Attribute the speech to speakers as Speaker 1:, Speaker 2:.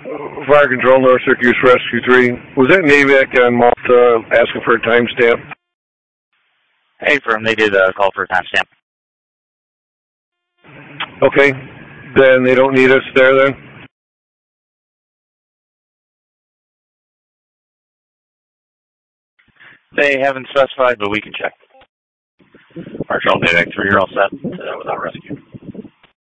Speaker 1: Fire Control, North Syracuse Rescue 3. Was that NAVAC on Malta asking for a timestamp?
Speaker 2: Hey, firm, they did call for a timestamp.
Speaker 1: Okay, then they don't need us there then?
Speaker 2: They haven't specified, but we can check. Marshall, NAVAC 3, you're all set without rescue.